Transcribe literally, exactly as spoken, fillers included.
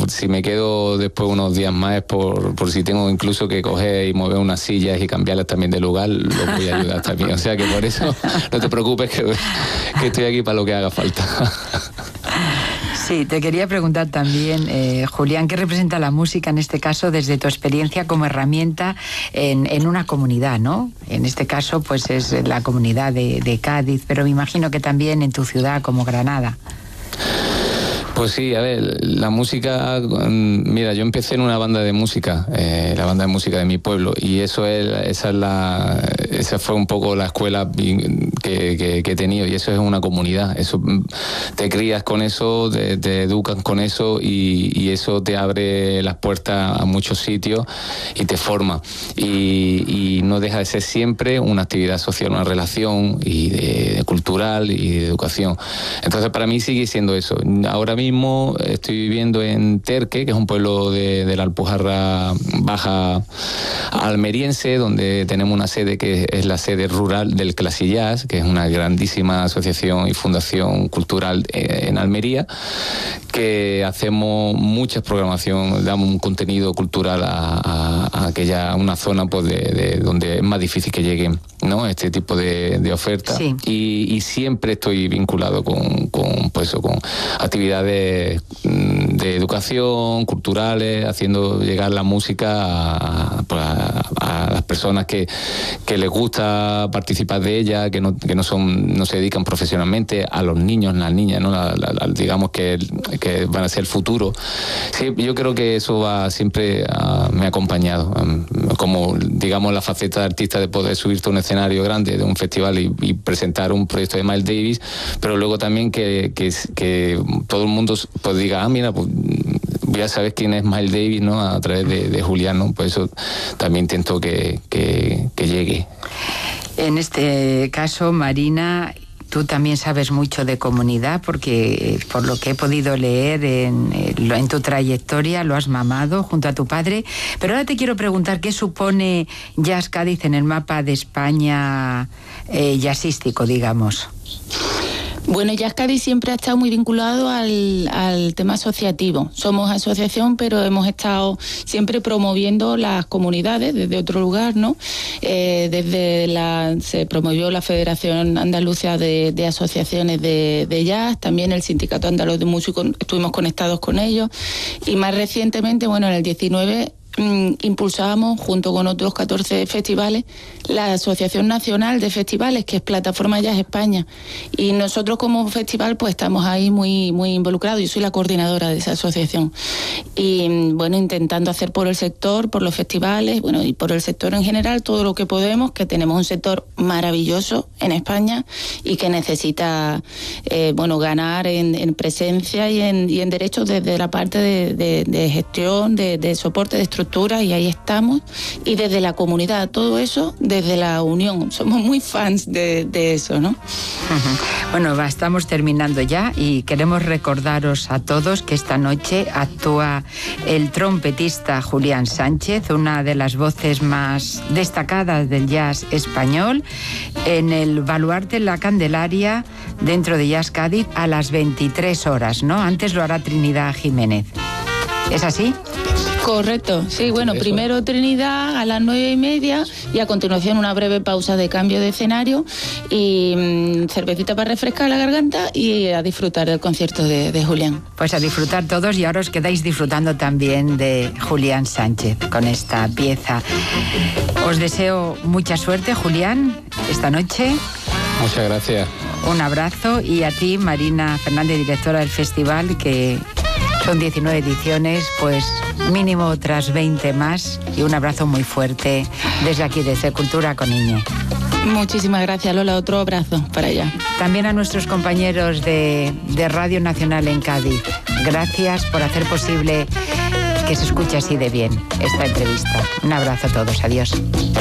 si me quedo después unos días más es por, por si tengo incluso que coger y mover unas sillas y cambiarlas también de lugar, lo voy a ayudar también. O sea que por eso no te preocupes que, que estoy aquí para lo que haga falta. Sí, te quería preguntar también, eh, Julián, ¿qué representa la música en este caso desde tu experiencia como herramienta en, en una comunidad, ¿no? En este caso, pues es la comunidad de, de Cádiz, pero me imagino que también en tu ciudad como Granada. Pues sí, a ver, la música, mira, yo empecé en una banda de música, eh, la banda de música de mi pueblo, y eso es, esa es la, esa fue un poco la escuela que, que, que he tenido, y eso es una comunidad, eso te crías con eso, te, te educan con eso, y, y eso te abre las puertas a muchos sitios y te forma, y, y no deja de ser siempre una actividad social, una relación y de, de cultural y de educación. Entonces para mí sigue siendo eso. Ahora mismo estoy viviendo en Terque, que es un pueblo de, de la Alpujarra Baja almeriense, donde tenemos una sede que es la sede rural del Clasillás, que es una grandísima asociación y fundación cultural en Almería, que hacemos muchas programación, damos un contenido cultural a, a, a aquella, una zona pues de, de donde es más difícil que lleguen, ¿no?, este tipo de, de ofertas. Sí. Y, y siempre estoy vinculado con, con, pues, con actividades de educación, culturales, haciendo llegar la música a, a, a las personas que, que les gusta participar de ella, que no, que no son, no se dedican profesionalmente, a los niños, las niñas, ¿no? La, la, la, digamos que, que van a ser el futuro. Sí, yo creo que eso va siempre a, me ha acompañado, um, como digamos la faceta de artista de poder subirte a un escenario grande de un festival y, y presentar un proyecto de Miles Davis, pero luego también que, que, que todo el mundo pues diga, ah, mira, pues ya sabes quién es Miles Davis, ¿no?, a través de, de Julián, ¿no? Pues eso también intento que, que, que llegue. En este caso, Marina, tú también sabes mucho de comunidad, porque por lo que he podido leer en, en tu trayectoria lo has mamado junto a tu padre. Pero ahora te quiero preguntar, ¿qué supone Jazz Cádiz en el mapa de España eh, jazzístico, digamos? Bueno, Jazz Cádiz siempre ha estado muy vinculado al, al tema asociativo. Somos asociación, pero hemos estado siempre promoviendo las comunidades desde otro lugar, ¿no? Eh, desde la se promovió la Federación Andaluza de, de Asociaciones de, de Jazz, también el Sindicato Andaluz de Músicos, estuvimos conectados con ellos, y más recientemente, bueno, en el diecinueve impulsábamos junto con otros catorce festivales la Asociación Nacional de Festivales, que es Plataforma Jazz España, y nosotros como festival pues estamos ahí muy muy involucrados. Yo soy la coordinadora de esa asociación y bueno, intentando hacer por el sector, por los festivales, bueno, y por el sector en general todo lo que podemos, que tenemos un sector maravilloso en España y que necesita eh, bueno, ganar en, en presencia y en, y en derechos desde la parte de, de, de gestión, de, de soporte, de estructura, y ahí estamos, y desde la comunidad, todo eso desde la unión, somos muy fans de, de eso, ¿no? Uh-huh. Bueno, va, estamos terminando ya y queremos recordaros a todos que esta noche actúa el trompetista Julián Sánchez, una de las voces más destacadas del jazz español, en el Baluarte La Candelaria, dentro de Jazz Cádiz, a las veintitrés horas, ¿no? Antes lo hará Trinidad Jiménez. ¿Es así? Correcto, sí, bueno, Eso. Primero Trinidad a las nueve y media y a continuación una breve pausa de cambio de escenario y mmm, cervecita para refrescar la garganta y a disfrutar del concierto de, de Julián. Pues a disfrutar todos, y ahora os quedáis disfrutando también de Julián Sánchez con esta pieza. Os deseo mucha suerte, Julián, esta noche. Muchas gracias. Un abrazo, y a ti, Marina Fernández, directora del festival, que son diecinueve ediciones, pues mínimo otras veinte más, y un abrazo muy fuerte desde aquí, desde Cultura con Iñe. Muchísimas gracias, Lola, otro abrazo para allá. También a nuestros compañeros de, de Radio Nacional en Cádiz, gracias por hacer posible que se escuche así de bien esta entrevista. Un abrazo a todos, adiós.